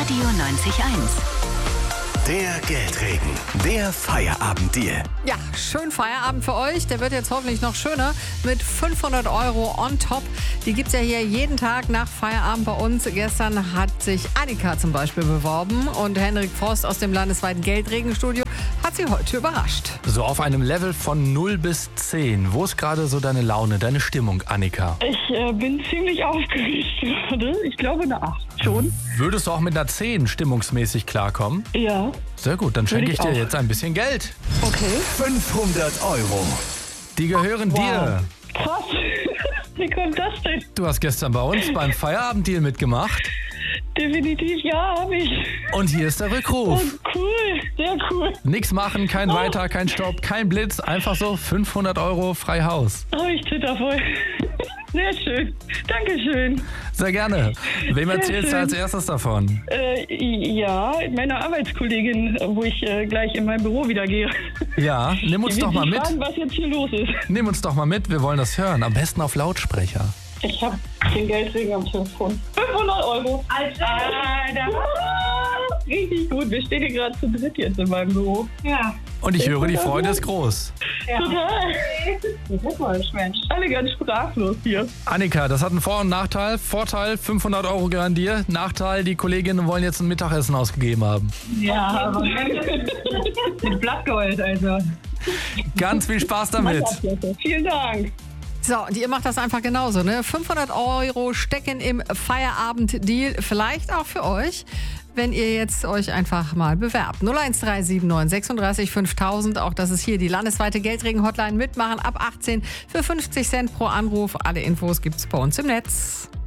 Radio 90.1. Der Geldregen, der Feierabenddeal. Ja, schön Feierabend für euch. Der wird jetzt hoffentlich noch schöner mit 500 Euro on top. Die gibt's ja hier jeden Tag nach Feierabend bei uns. Gestern hat sich Annika zum Beispiel beworben und Henrik Frost aus dem landesweiten Geldregenstudio hat sie heute überrascht. So auf einem Level von 0 bis 10. Wo ist gerade so deine Laune, deine Stimmung, Annika? Ich bin ziemlich aufgeregt gerade. Ich glaube eine 8 schon. Würdest du auch mit einer 10 stimmungsmäßig klarkommen? Ja. Sehr gut, dann schenke Würde ich ich dir auch. jetzt ein bisschen Geld. Okay. 500 Euro. Die gehören dir. Krass. Wie kommt das denn? Du hast gestern bei uns beim Feierabenddeal mitgemacht. Definitiv ja, habe ich. Und hier ist der Rückruf. Cool. Sehr cool. Nix machen, kein Weiter, kein Stopp, kein Blitz. Einfach so 500 Euro frei Haus. Oh, ich zitter voll. Sehr schön. Dankeschön. Sehr gerne. Wem erzählst du schön. als erstes davon? Ja, meiner Arbeitskollegin, wo ich gleich in mein Büro wieder gehe. Ja, nimm uns Die doch wird mal sich mit. fragen, was jetzt hier los ist. Nimm uns doch mal mit, wir wollen das hören. Am besten auf Lautsprecher. Ich habe den Geldregen am Telefon. 500 Euro. Alter. Richtig gut. Wir stehen hier gerade zu dritt jetzt in meinem Büro. Ja. Und ich höre, die Freude ist groß. Total. Glückwunsch, Mensch. Alle ganz sprachlos hier. Annika, das hat einen Vor- und Nachteil. Vorteil, 500 Euro gehören dir. Nachteil, die Kolleginnen wollen jetzt ein Mittagessen ausgegeben haben. Ja, aber mit Blattgold, also. Ganz viel Spaß damit. Vielen Dank. So, und ihr macht das einfach genauso, ne? 500 Euro stecken im Feierabend-Deal. Vielleicht auch für euch, wenn ihr jetzt euch einfach mal bewerbt. 01379 36 5000. Auch das ist hier die landesweite Geldregen-Hotline. Mitmachen ab 18 für 50 Cent pro Anruf. Alle Infos gibt's bei uns im Netz.